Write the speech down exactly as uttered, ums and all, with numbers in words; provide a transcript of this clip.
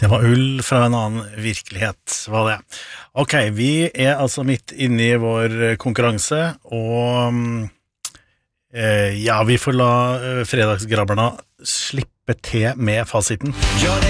Det var ull fra en annen virkelighet, var det. Ok, vi er altså midt inne i vår konkurranse, og eh, ja, vi får la fredagsgrabberna slippe til med fasiten.